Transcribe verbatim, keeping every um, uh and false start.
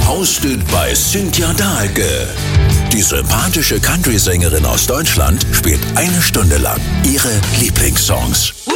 hosted by Cynthia Dahlke. Die sympathische Country-Sängerin aus Deutschland spielt eine Stunde lang ihre Lieblingssongs.